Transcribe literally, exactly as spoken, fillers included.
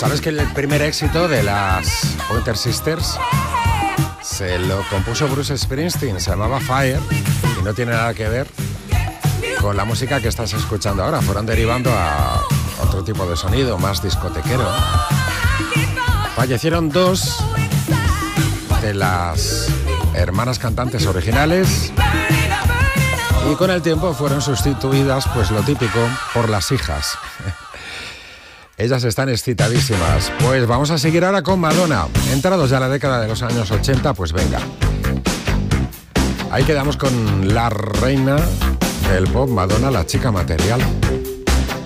¿Sabes que el primer éxito de las Pointer Sisters se lo compuso Bruce Springsteen? Se llamaba Fire y no tiene nada que ver con la música que estás escuchando ahora. Fueron derivando a otro tipo de sonido, más discotequero. Fallecieron dos de las hermanas cantantes originales y con el tiempo fueron sustituidas, pues lo típico, por las hijas. Ellas están excitadísimas. Pues vamos a seguir ahora con Madonna. Entrados ya a la década de los años ochenta, pues venga. Ahí quedamos con la reina del pop, Madonna, la chica material.